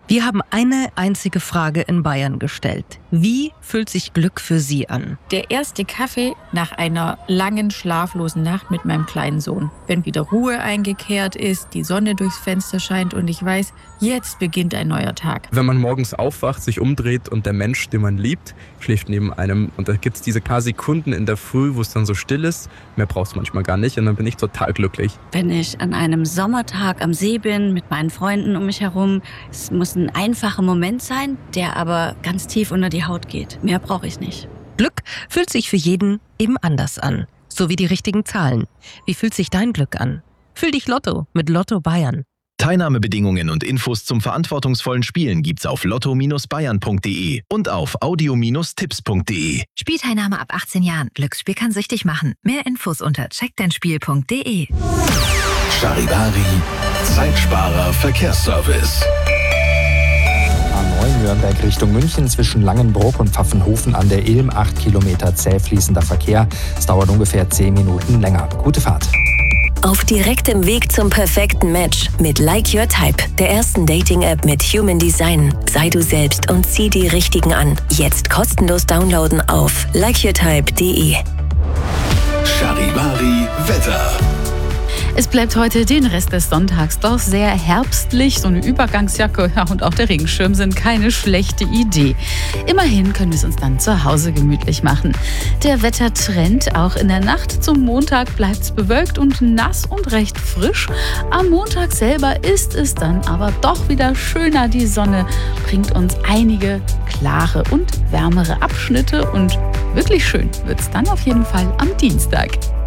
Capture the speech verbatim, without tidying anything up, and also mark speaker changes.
Speaker 1: Wir haben eine einzige Frage in Bayern gestellt. Wie fühlt sich Glück für Sie an?
Speaker 2: Der erste Kaffee nach einer langen, schlaflosen Nacht mit meinem kleinen Sohn. Wenn wieder Ruhe eingekehrt ist, die Sonne durchs Fenster scheint und ich weiß, jetzt beginnt ein neuer Tag.
Speaker 3: Wenn man morgens aufwacht, sich umdreht und der Mensch, den man liebt, schläft neben einem. Und da gibt es diese paar Sekunden in der Früh, wo es dann so still ist. Mehr brauchst du manchmal gar nicht und dann bin ich total glücklich.
Speaker 4: Wenn ich an einem Sommertag am See bin, mit meinen Freunden um mich herum, es muss ein einfacher Moment sein, der aber ganz tief unter die Haut geht. Mehr brauche ich nicht.
Speaker 1: Glück fühlt sich für jeden eben anders an. So wie die richtigen Zahlen. Wie fühlt sich dein Glück an? Fühl dich Lotto mit Lotto Bayern.
Speaker 5: Teilnahmebedingungen und Infos zum verantwortungsvollen Spielen gibt's auf lotto Bindestrich bayern punkt de und auf audio Bindestrich tipps punkt de.
Speaker 6: Spielteilnahme ab achtzehn Jahren. Glücksspiel kann süchtig machen. Mehr Infos unter check dein spiel punkt de.
Speaker 7: Charivari, Zeitsparer Verkehrsservice.
Speaker 8: A neun Nürnberg Richtung München zwischen Langenbruck und Pfaffenhofen an der Ilm. acht Kilometer zäh fließender Verkehr. Es dauert ungefähr zehn Minuten länger. Gute Fahrt.
Speaker 9: Auf direktem Weg zum perfekten Match mit Like Your Type, der ersten Dating-App mit Human Design. Sei du selbst und zieh die Richtigen an. Jetzt kostenlos downloaden auf like your type punkt de.
Speaker 7: Charivari Wetter.
Speaker 10: Es bleibt heute den Rest des Sonntags doch sehr herbstlich. So eine Übergangsjacke ja, und auch der Regenschirm sind keine schlechte Idee. Immerhin können wir es uns dann zu Hause gemütlich machen. Der Wettertrend, auch in der Nacht zum Montag bleibt es bewölkt und nass und recht frisch. Am Montag selber ist es dann aber doch wieder schöner. Die Sonne bringt uns einige klare und wärmere Abschnitte und wirklich schön wird es dann auf jeden Fall am Dienstag.